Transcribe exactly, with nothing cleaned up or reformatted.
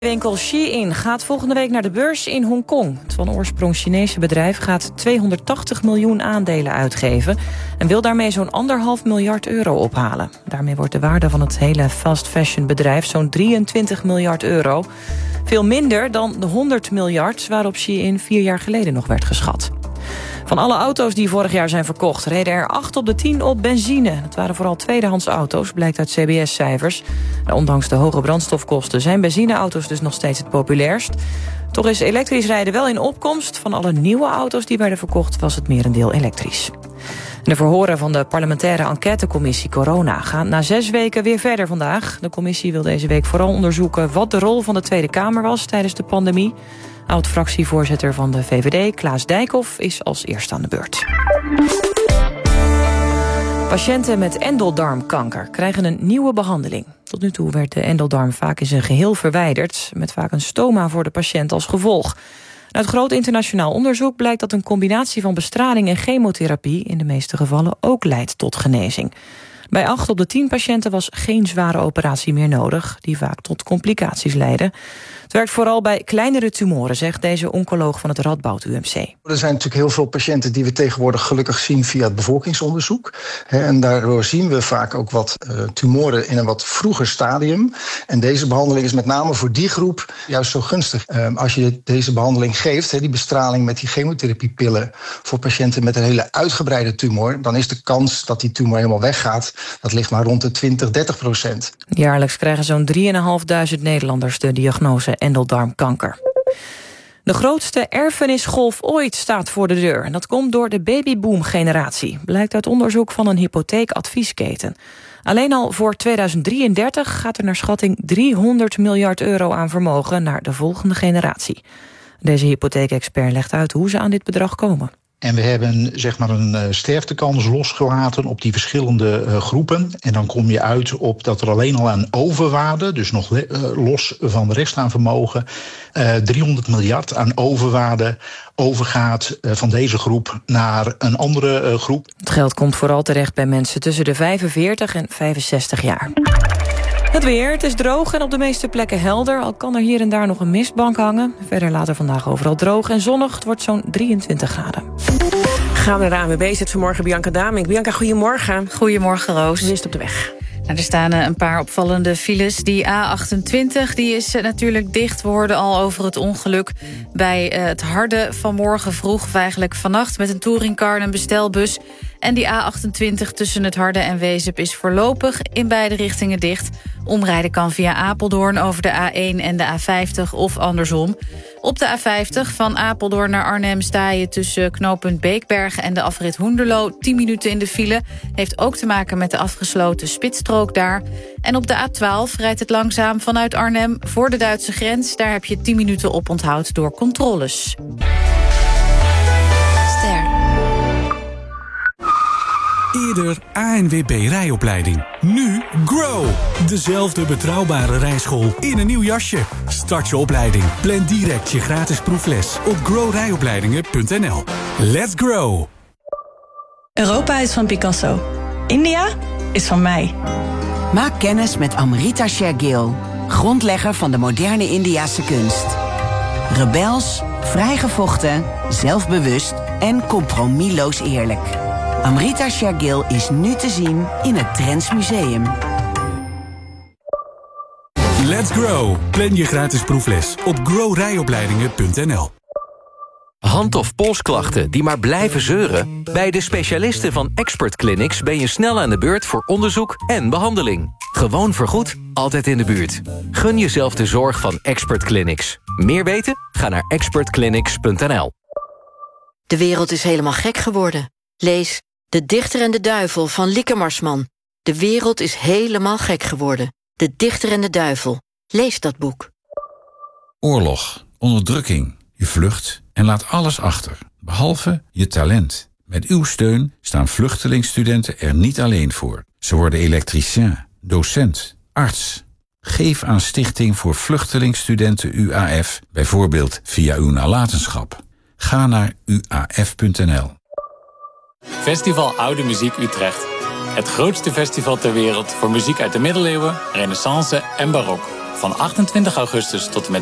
Winkel Shein gaat volgende week naar de beurs in Hongkong. Het van oorsprong Chinese bedrijf gaat tweehonderdtachtig miljoen aandelen uitgeven en wil daarmee zo'n anderhalf miljard euro ophalen. Daarmee wordt de waarde van het hele fast fashion bedrijf zo'n drieëntwintig miljard euro. Veel minder dan de honderd miljard waarop Shein vier jaar geleden nog werd geschat. Van alle auto's die vorig jaar zijn verkocht reden er acht op de tien op benzine. Het waren vooral tweedehands auto's, blijkt uit C B S-cijfers. Ondanks de hoge brandstofkosten zijn benzineauto's dus nog steeds het populairst. Toch is elektrisch rijden wel in opkomst. Van alle nieuwe auto's die werden verkocht was het merendeel elektrisch. De verhoren van de parlementaire enquêtecommissie Corona gaan na zes weken weer verder vandaag. De commissie wil deze week vooral onderzoeken wat de rol van de Tweede Kamer was tijdens de pandemie. Oud-fractievoorzitter van de V V D, Klaas Dijkhoff, is als eerste aan de beurt. Patiënten met endeldarmkanker krijgen een nieuwe behandeling. Tot nu toe werd de endeldarm vaak in zijn geheel verwijderd, met vaak een stoma voor de patiënt als gevolg. Uit groot internationaal onderzoek blijkt dat een combinatie van bestraling en chemotherapie in de meeste gevallen ook leidt tot genezing. Bij acht op de tien patiënten was geen zware operatie meer nodig, die vaak tot complicaties leiden. Het werkt vooral bij kleinere tumoren, zegt deze oncoloog van het Radboud U M C. Er zijn natuurlijk heel veel patiënten die we tegenwoordig gelukkig zien via het bevolkingsonderzoek. En daardoor zien we vaak ook wat uh, tumoren in een wat vroeger stadium. En deze behandeling is met name voor die groep juist zo gunstig. Uh, als je deze behandeling geeft, die bestraling met die chemotherapiepillen voor patiënten met een hele uitgebreide tumor, dan is de kans dat die tumor helemaal weggaat, dat ligt maar rond de twintig, dertig procent. Jaarlijks krijgen zo'n drieduizend Nederlanders de diagnose endeldarmkanker. De grootste erfenisgolf ooit staat voor de deur. En dat komt door de babyboom-generatie, blijkt uit onderzoek van een hypotheekadviesketen. Alleen al voor tweeduizend drieëndertig gaat er naar schatting driehonderd miljard euro aan vermogen naar de volgende generatie. Deze hypotheekexpert legt uit hoe ze aan dit bedrag komen. En we hebben zeg maar een uh, sterftekans losgelaten op die verschillende uh, groepen. En dan kom je uit op dat er alleen al aan overwaarde, dus nog le- uh, los van de rest aan vermogen, uh, driehonderd miljard aan overwaarde overgaat uh, van deze groep naar een andere uh, groep. Het geld komt vooral terecht bij mensen tussen de vijfenveertig en vijfenzestig jaar. Het weer, het is droog en op de meeste plekken helder. Al kan er hier en daar nog een mistbank hangen. Verder later vandaag overal droog en zonnig. Het wordt zo'n drieëntwintig graden. Gaan we naar de A N W B, zit vanmorgen Bianca Damink. Bianca, goedemorgen. Goedemorgen, Roos. Wie is het op de weg? Nou, er staan een paar opvallende files. Die A achtentwintig die is natuurlijk dicht. We hoorden al over het ongeluk bij het Harde vanmorgen vroeg, of eigenlijk vannacht, met een touringcar en een bestelbus. En die A achtentwintig tussen het Harde en Wezep is voorlopig in beide richtingen dicht. Omrijden kan via Apeldoorn over de A één en de A vijftig of andersom. Op de A vijftig van Apeldoorn naar Arnhem sta je tussen knooppunt Beekbergen en de afrit Hoenderloo tien minuten in de file. Heeft ook te maken met de afgesloten spitsstrook daar. En op de A twaalf rijdt het langzaam vanuit Arnhem voor de Duitse grens. Daar heb je tien minuten op onthoud door controles. Ster. Eerder A N W B rijopleiding. Nu Grow. Dezelfde betrouwbare rijschool in een nieuw jasje. Start je opleiding. Plan direct je gratis proefles op grow rijopleidingen punt n l. Let's grow. Europa is van Picasso. India is van mij. Maak kennis met Amrita Shergill, grondlegger van de moderne Indiase kunst. Rebels, vrijgevochten, zelfbewust en compromisloos eerlijk. Amrita Shergill is nu te zien in het Trends Museum. Let's grow. Plan je gratis proefles op grow rijopleidingen punt n l. Hand- of polsklachten die maar blijven zeuren? Bij de specialisten van Expert Clinics ben je snel aan de beurt voor onderzoek en behandeling. Gewoon vergoed, altijd in de buurt. Gun jezelf de zorg van Expert Clinics. Meer weten? Ga naar expert clinics punt n l. De wereld is helemaal gek geworden. Lees De Dichter en de Duivel van Lieke Marsman. De wereld is helemaal gek geworden. De Dichter en de Duivel. Lees dat boek. Oorlog, onderdrukking. Je vlucht en laat alles achter, behalve je talent. Met uw steun staan vluchtelingstudenten er niet alleen voor. Ze worden elektricien, docent, arts. Geef aan Stichting voor Vluchtelingstudenten U A F, bijvoorbeeld via uw nalatenschap. Ga naar u a f punt n l. Festival Oude Muziek Utrecht. Het grootste festival ter wereld voor muziek uit de middeleeuwen, renaissance en barok. Van achtentwintig augustus tot en met